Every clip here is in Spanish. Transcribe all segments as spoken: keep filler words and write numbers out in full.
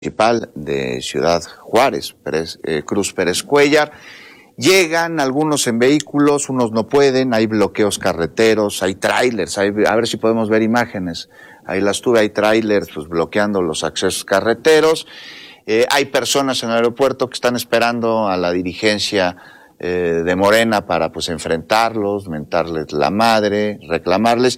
Municipal de Ciudad Juárez, Pérez, eh, Cruz Pérez Cuéllar. Llegan algunos en vehículos, unos no pueden, hay bloqueos carreteros, hay trailers, hay, a ver si podemos ver imágenes, ahí las tuve, hay trailers pues bloqueando los accesos carreteros, eh, hay personas en el aeropuerto que están esperando a la dirigencia eh, de Morena para pues enfrentarlos, mentarles la madre, reclamarles,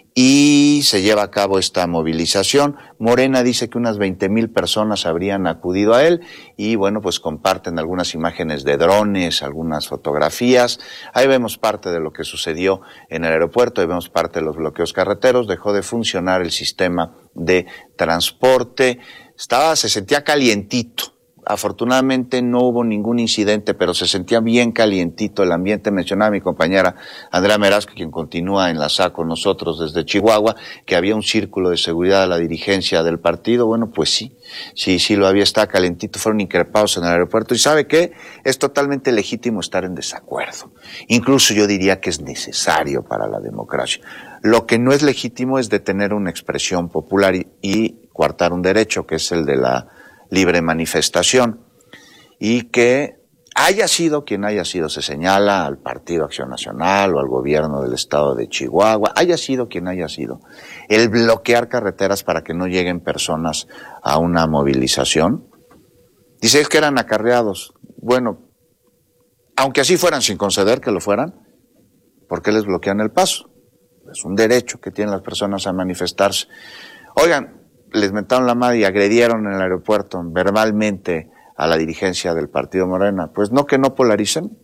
y se lleva a cabo esta movilización. Morena dice que unas veinte mil personas habrían acudido a él y bueno, pues comparten algunas imágenes de drones, algunas fotografías. Ahí vemos parte de lo que sucedió en el aeropuerto, ahí vemos parte de los bloqueos carreteros, dejó de funcionar el sistema de transporte, estaba, se sentía calientito. Afortunadamente no hubo ningún incidente, pero se sentía bien calientito el ambiente. Mencionaba mi compañera Andrea Meraz, quien continúa enlazada con nosotros desde Chihuahua, que había un círculo de seguridad a la dirigencia del partido. Bueno, pues sí, sí, sí lo había, estaba calentito, fueron increpados en el aeropuerto. Y ¿sabe qué? Es totalmente legítimo estar en desacuerdo. Incluso yo diría que es necesario para la democracia. Lo que no es legítimo es detener una expresión popular y, y coartar un derecho, que es el de la libre manifestación, y que haya sido quien haya sido, se señala al Partido Acción Nacional o al gobierno del estado de Chihuahua, haya sido quien haya sido, el bloquear carreteras para que no lleguen personas a una movilización. Dice, es que eran acarreados. Bueno, aunque así fueran, sin conceder que lo fueran, ¿por qué les bloquean el paso? Es un derecho que tienen las personas a manifestarse. Oigan, les mentaron la madre y agredieron en el aeropuerto verbalmente a la dirigencia del Partido Morena. Pues no que no polaricen,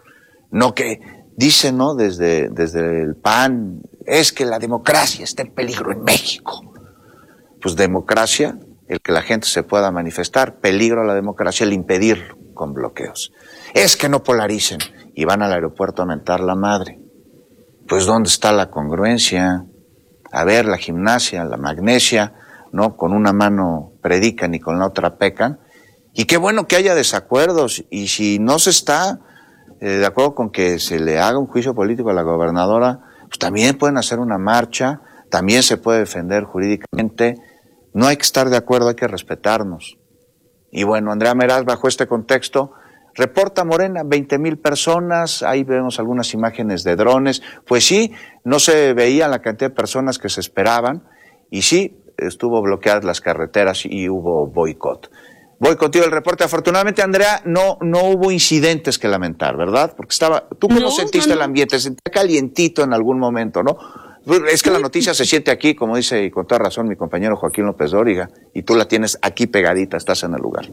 no que dicen, ¿no? Desde, desde el P A N, es que la democracia está en peligro en México. Pues democracia, el que la gente se pueda manifestar, peligro a la democracia el impedirlo con bloqueos. Es que no polaricen y van al aeropuerto a mentar la madre. Pues ¿dónde está la congruencia? A ver, la gimnasia, la magnesia, ¿no? Con una mano predican y con la otra pecan. Y qué bueno que haya desacuerdos. Y si no se está eh, de acuerdo con que se le haga un juicio político a la gobernadora, pues también pueden hacer una marcha, también se puede defender jurídicamente. No hay que estar de acuerdo, hay que respetarnos. Y bueno, Andrea Meraz, bajo este contexto, reporta Morena, veinte mil personas, ahí vemos algunas imágenes de drones. Pues sí, no se veía la cantidad de personas que se esperaban, y sí, estuvo bloqueadas las carreteras y hubo boicot. Voy contigo el reporte. Afortunadamente, Andrea, no no hubo incidentes que lamentar, ¿verdad? Porque estaba, ¿tú cómo no, sentiste no, no. el ambiente? Se sentía calientito en algún momento, ¿no? Es que la noticia se siente aquí, como dice y con toda razón mi compañero Joaquín López Dóriga, y tú la tienes aquí pegadita, estás en el lugar.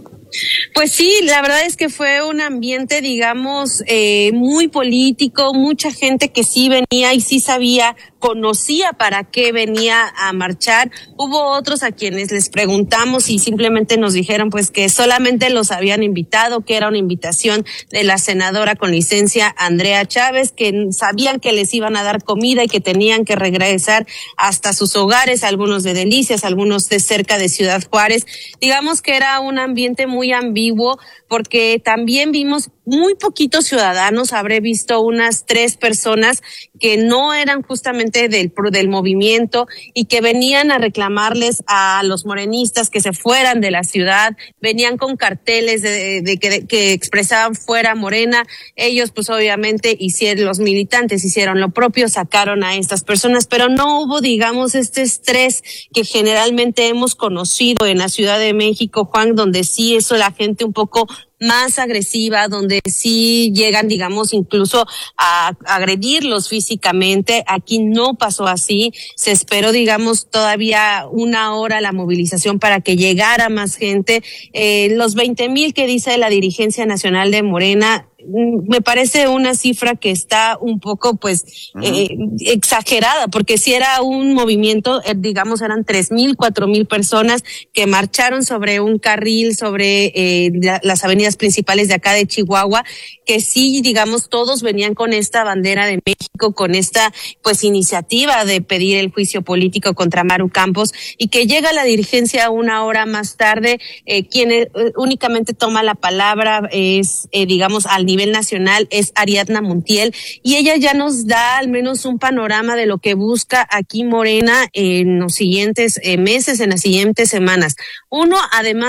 Pues sí, la verdad es que fue un ambiente, digamos, eh, muy político, mucha gente que sí venía y sí sabía, conocía para qué venía a marchar. Hubo otros a quienes les preguntamos y simplemente nos dijeron pues que solamente los habían invitado, que era una invitación de la senadora con licencia Andrea Chávez, que sabían que les iban a dar comida y que tenían que regresar hasta sus hogares, algunos de Delicias, algunos de cerca de Ciudad Juárez. Digamos que era un ambiente muy ambiguo porque también vimos muy poquitos ciudadanos, habré visto unas tres personas que no eran justamente del, del movimiento y que venían a reclamarles a los morenistas que se fueran de la ciudad, venían con carteles de, de, de, de que expresaban fuera Morena. Ellos pues obviamente hicieron, los militantes hicieron lo propio, sacaron a estas personas, pero no hubo, digamos, este estrés que generalmente hemos conocido en la Ciudad de México, Juan, donde sí eso la gente un poco más agresiva, donde sí llegan, digamos, incluso a agredirlos físicamente. Aquí no pasó así. Se esperó, digamos, todavía una hora la movilización para que llegara más gente. Eh, los veinte mil que dice la dirigencia nacional de Morena, me parece una cifra que está un poco, pues, uh-huh. eh, exagerada, porque si era un movimiento, eh, digamos, eran tres mil, cuatro mil personas que marcharon sobre un carril, sobre eh, la, las avenidas principales de acá de Chihuahua, que sí, digamos, todos venían con esta bandera de México, con esta, pues, iniciativa de pedir el juicio político contra Maru Campos, y que llega la dirigencia una hora más tarde, eh, quien eh, únicamente toma la palabra es, eh, digamos, al nivel nacional es Ariadna Montiel, y ella ya nos da al menos un panorama de lo que busca aquí Morena en los siguientes eh, meses, en las siguientes semanas. Uno, además